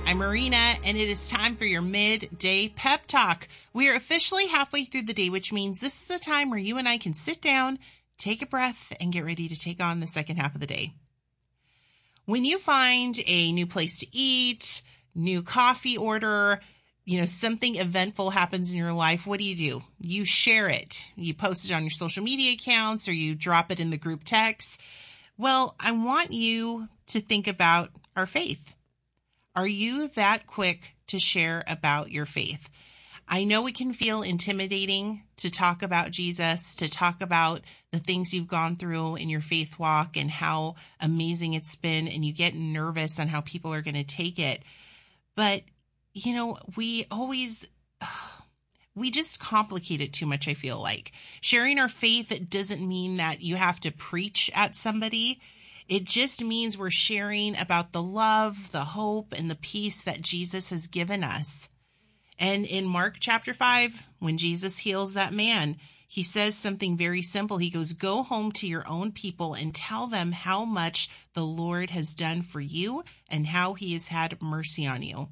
I'm Marina, and it is time for your midday pep talk. We are officially halfway through the day, which means this is a time where you and I can sit down, take a breath, and get ready to take on the second half of the day. When you find a new place to eat, new coffee order, something eventful happens in your life, what do? You share it. You post it on your social media accounts, or you drop it in the group text. Well, I want you to think about our faith. Are you that quick to share about your faith? I know it can feel intimidating to talk about Jesus, to talk about the things you've gone through in your faith walk and how amazing it's been, and you get nervous on how people are going to take it. But, we just complicate it too much, I feel like. Sharing our faith, it doesn't mean that you have to preach at somebody. It just means we're sharing about the love, the hope, and the peace that Jesus has given us. And in Mark chapter 5, when Jesus heals that man, he says something very simple. He goes, "Go home to your own people and tell them how much the Lord has done for you and how he has had mercy on you."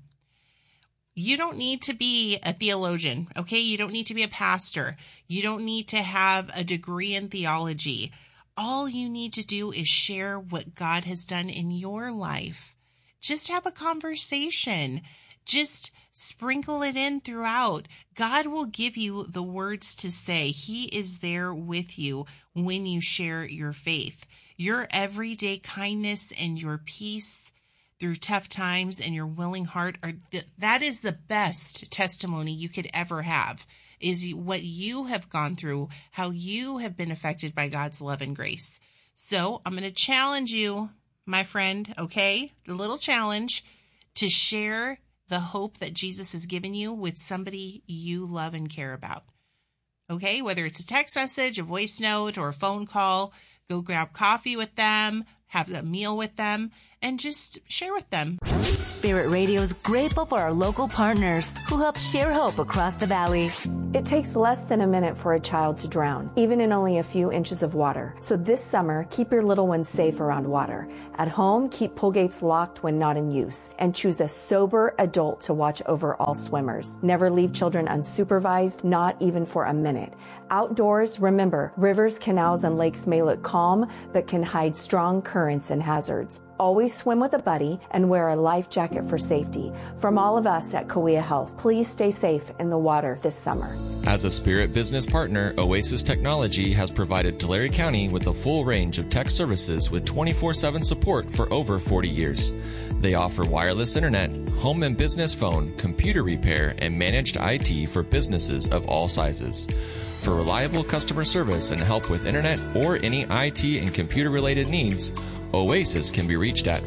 You don't need to be a theologian, okay? You don't need to be a pastor. You don't need to have a degree in theology. All you need to do is share what God has done in your life. Just have a conversation. Just sprinkle it in throughout. God will give you the words to say. He is there with you when you share your faith. Your everyday kindness and your peace through tough times and your willing heart, that is the best testimony you could ever have. Is what you have gone through, how you have been affected by God's love and grace. So I'm going to challenge you, my friend, okay? A little challenge to share the hope that Jesus has given you with somebody you love and care about. Okay? Whether it's a text message, a voice note, or a phone call, go grab coffee with them, have a meal with them, and just share with them. Spirit Radio is grateful for our local partners who help share hope across the valley. It takes less than a minute for a child to drown, even in only a few inches of water. So this summer, keep your little ones safe around water. At home, keep pool gates locked when not in use, and choose a sober adult to watch over all swimmers. Never leave children unsupervised, not even for a minute. Outdoors, remember, rivers, canals, and lakes may look calm, but can hide strong currents and hazards. Always swim with a buddy and wear a life jacket for safety. From all of us at Kauai Health, please stay safe in the water this summer. As a Spirit business partner, Oasis Technology has provided Tulare County with a full range of tech services with 24/7 support for over 40 years. They offer wireless internet, home and business phone, computer repair, and managed IT for businesses of all sizes. For reliable customer service and help with internet or any IT and computer-related needs, Oasis can be reached at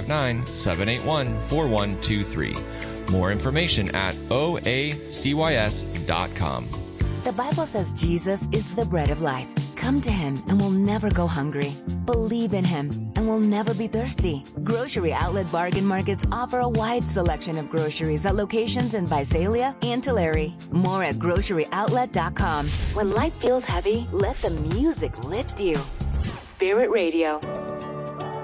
559-781-4123. More information at oacys.com. The Bible says Jesus is the bread of life. Come to him and we'll never go hungry. Believe in him and we'll never be thirsty. Grocery Outlet Bargain Markets offer a wide selection of groceries at locations in Visalia and Tulare. More at groceryoutlet.com. When life feels heavy, let the music lift you. Spirit Radio.